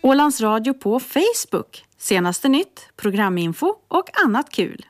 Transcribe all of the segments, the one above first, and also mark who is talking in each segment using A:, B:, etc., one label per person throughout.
A: Ålands Radio på Facebook. Senaste nytt, programinfo och annat kul.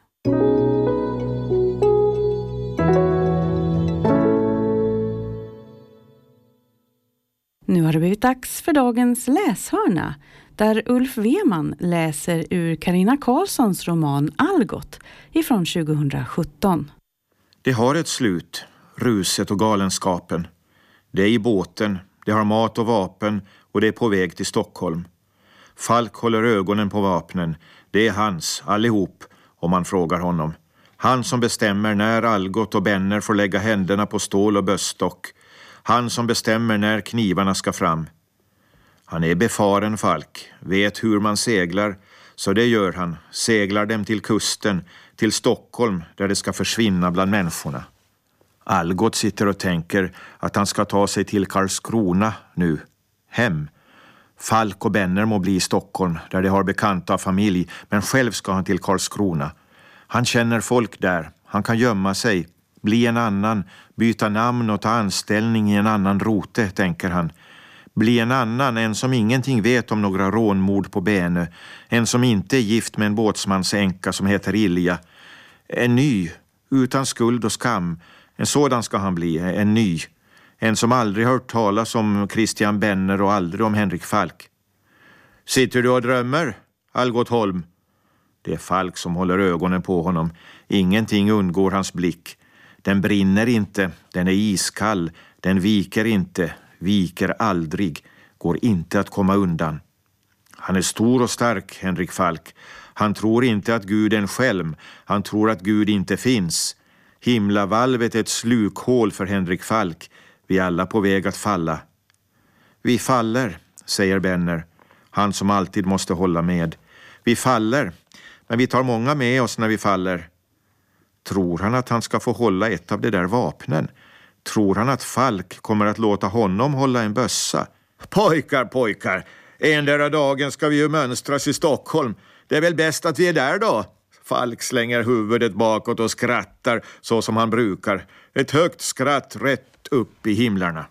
A: Nu har det blivit dags för dagens läshörna, där Ulf Weman läser ur Carina Karlssons roman Algot ifrån 2017.
B: Det har ett slut, ruset och galenskapen. Det är i båten, det har mat och vapen och det är på väg till Stockholm. Falk håller ögonen på vapnen. Det är hans, allihop, om man frågar honom. Han som bestämmer när Algot och Benner får lägga händerna på stål och böststock. Han som bestämmer när knivarna ska fram. Han är befaren, Falk, vet hur man seglar, så det gör han. Seglar dem till kusten, till Stockholm, där det ska försvinna bland människorna. Algot sitter och tänker att han ska ta sig till Karlskrona nu, hem. Falk och Benner må bli i Stockholm, där de har bekanta familj, men själv ska han till Karlskrona. Han känner folk där, han kan gömma sig, bli en annan, byta namn och ta anställning i en annan rote, tänker han. Bli en annan, en som ingenting vet om några rånmord på Bänö, en som inte är gift med en båtsmans änka som heter Ilja. En ny, utan skuld och skam, en sådan ska han bli, en ny. En som aldrig hört talas om Christian Benner och aldrig om Henrik Falk. Sitter du och drömmer, Algot Holm? Det är Falk som håller ögonen på honom. Ingenting undgår hans blick. Den brinner inte, den är iskall, den viker inte, viker aldrig, går inte att komma undan. Han är stor och stark, Henrik Falk. Han tror inte att Gud är en skälm, han tror att Gud inte finns. Himlavalvet är ett slukhål för Henrik Falk. Vi är alla på väg att falla. Vi faller, säger Benner, han som alltid måste hålla med. Vi faller, men vi tar många med oss när vi faller. Tror han att han ska få hålla ett av de där vapnen? Tror han att Falk kommer att låta honom hålla en bössa? Pojkar, endera dagen ska vi ju mönstras i Stockholm. Det är väl bäst att vi är där då? Falk slänger huvudet bakåt och skrattar så som han brukar. Ett högt skratt rätt upp i himlarna.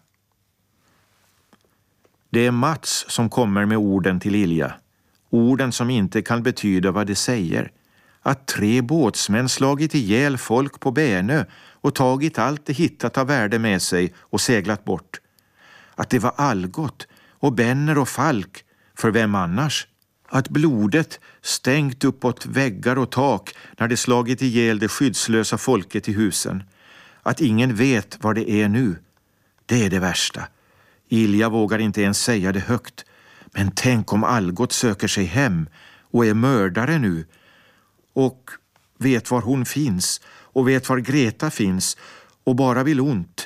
B: Det är Mats som kommer med orden till Ilja. Orden som inte kan betyda vad det säger. Att 3 båtsmän slagit ihjäl folk på Bänö och tagit allt det hittat av värde med sig och seglat bort. Att det var Algot och Benner och Falk, för vem annars? Att blodet stängt uppåt väggar och tak när det slagit ihjäl det skyddslösa folket i husen. Att ingen vet vad det är nu. Det är det värsta. Ilja vågar inte ens säga det högt. Men tänk om Algot söker sig hem och är mördare nu. Och vet var hon finns och vet var Greta finns och bara vill ont.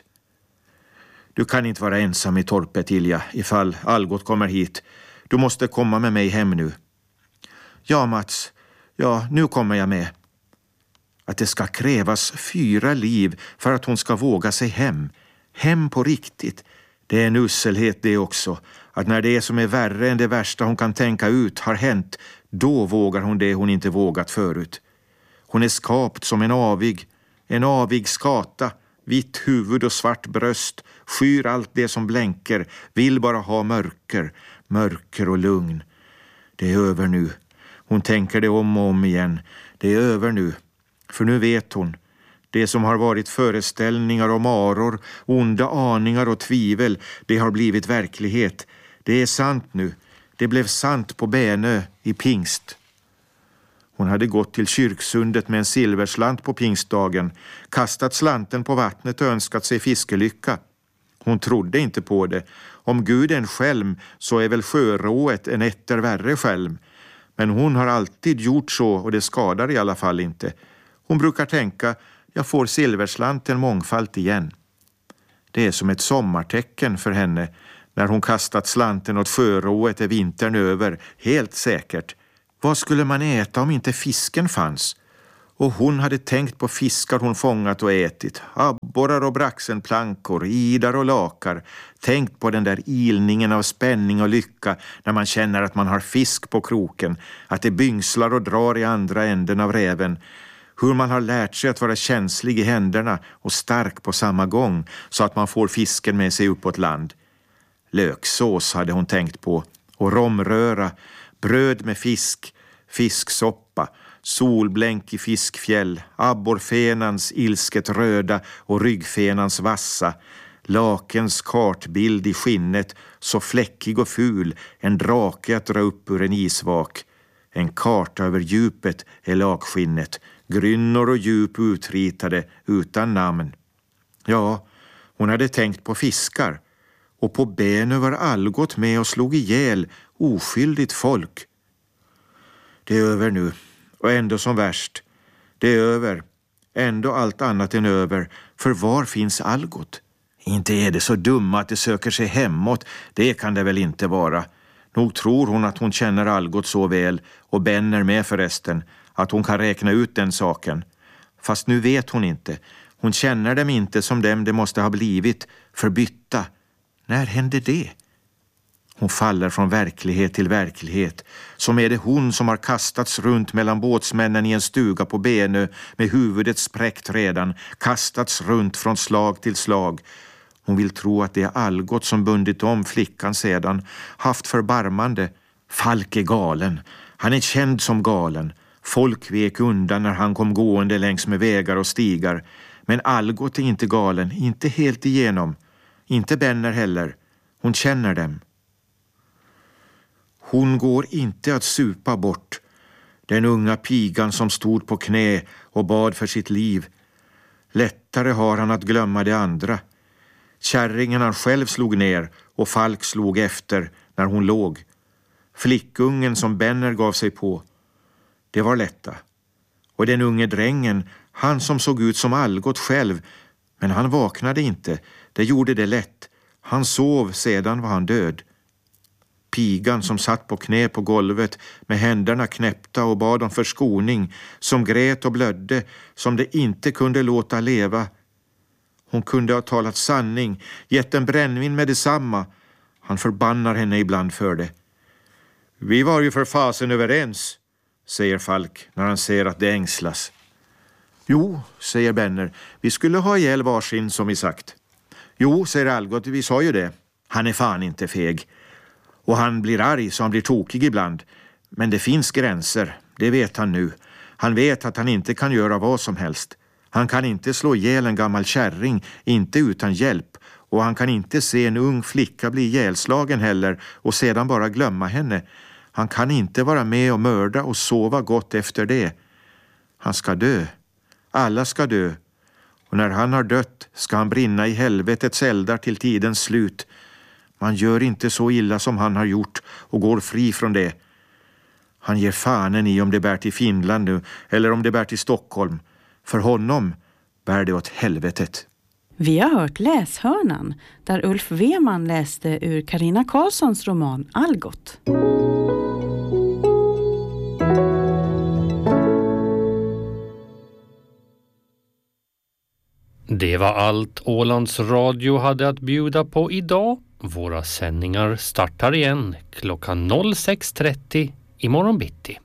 B: Du kan inte vara ensam i torpet, Ilja, ifall Algot kommer hit. Du måste komma med mig hem nu. Ja, Mats. Ja, nu kommer jag med. Att det ska krävas 4 liv för att hon ska våga sig hem. Hem på riktigt. Det är en usselhet det också. Att när det som är värre än det värsta hon kan tänka ut har hänt, då vågar hon det hon inte vågat förut. Hon är skapt som en avig skata, vitt huvud och svart bröst, skyr allt det som blänker, vill bara ha mörker och lugn. Det är över nu. Hon tänker det om och om igen. Det är över nu. För nu vet hon. Det som har varit föreställningar om maror, onda aningar och tvivel, det har blivit verklighet. Det är sant nu. Det blev sant på Bänö i pingst. Hon hade gått till kyrksundet med en silverslant på pingstdagen, kastat slanten på vattnet och önskat sig fiskelycka. Hon trodde inte på det. Om Gud är en skälm så är väl sjörået en etter värre skälm. Men hon har alltid gjort så och det skadar i alla fall inte. Hon brukar tänka, jag får silverslanten mångfalt igen. Det är som ett sommartecken för henne. När hon kastat slanten åt sjörået är vintern över, helt säkert. Vad skulle man äta om inte fisken fanns? Och hon hade tänkt på fiskar hon fångat och ätit. Abborrar och braxenplankor, idar och lakar. Tänkt på den där ilningen av spänning och lycka när man känner att man har fisk på kroken. Att det byngslar och drar i andra änden av räven. Hur man har lärt sig att vara känslig i händerna och stark på samma gång så att man får fisken med sig uppåt land. Löksås hade hon tänkt på och romröra, bröd med fisk, fisksoppa, solblänk i fiskfjäll, abborrfenans ilsket röda och ryggfenans vassa, lakens kartbild i skinnet, så fläckig och ful, en drake att dra upp ur en isvak. En karta över djupet är lakskinnet, grynnor och djup utritade utan namn. Ja, hon hade tänkt på fiskar, och på Benö var Algot med och slog ihjäl oskyldigt folk. Det är över nu, och ändå som värst. Det är över, ändå allt annat än över, för var finns Algot? Inte är det så dumma att det söker sig hemåt, det kan det väl inte vara. Nog tror hon att hon känner Algot så väl, och Benner med förresten, att hon kan räkna ut den saken. Fast nu vet hon inte. Hon känner dem inte som dem det måste ha blivit, förbytta. När hände det? Hon faller från verklighet till verklighet. Som är det hon som har kastats runt mellan båtsmännen i en stuga på Benö med huvudet spräckt redan, kastats runt från slag till slag. Hon vill tro att det är Algot som bundit om flickan sedan, haft förbarmande. Falk är galen. Han är känd som galen. Folk vek undan när han kom gående längs med vägar och stigar. Men Algot är inte galen, inte helt igenom. Inte Benner heller. Hon känner dem. Hon går inte att supa bort. Den unga pigan som stod på knä och bad för sitt liv. Lättare har han att glömma det andra. Kärringen han själv slog ner och Falk slog efter när hon låg. Flickungen som Benner gav sig på. Det var lätta. Och den unge drängen, han som såg ut som Algot själv, men han vaknade inte. Det gjorde det lätt. Han sov, sedan var han död. Pigan som satt på knä på golvet med händerna knäppta och bad om förskoning, som grät och blödde, som det inte kunde låta leva. Hon kunde ha talat sanning, gett en brännvin med detsamma. Han förbannar henne ibland för det. Vi var ju för fasen överens, säger Falk när han ser att det ängslas. Jo, säger Benner, vi skulle ha ihjäl varsin som vi sagt. Jo, säger Algot, vi sa ju det. Han är fan inte feg. Och han blir arg så han blir tokig ibland. Men det finns gränser, det vet han nu. Han vet att han inte kan göra vad som helst. Han kan inte slå ihjäl en gammal kärring, inte utan hjälp. Och han kan inte se en ung flicka bli ihjälslagen heller och sedan bara glömma henne. Han kan inte vara med och mörda och sova gott efter det. Han ska dö. Alla ska dö. Och när han har dött ska han brinna i helvetets eldar till tidens slut. Man gör inte så illa som han har gjort och går fri från det. Han ger fanen i om det bär till Finland nu eller om det bär till Stockholm. För honom bär det åt helvetet.
A: Vi har hört Läshörnan där Ulf Weman läste ur Carina Karlssons roman Algot.
C: Det var allt Ålands Radio hade att bjuda på idag. Våra sändningar startar igen klockan 06:30 imorgon bitti.